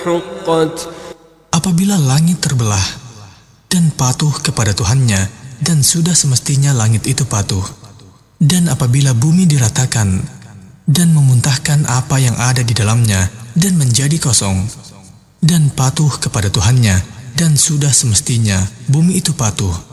حقت. Apabila langit terbelah dan patuh kepada Tuhannya, dan sudah semestinya langit itu patuh, dan apabila bumi diratakan dan memuntahkan apa yang ada di dalamnya dan menjadi kosong, dan patuh kepada Tuhannya, dan sudah semestinya bumi itu patuh,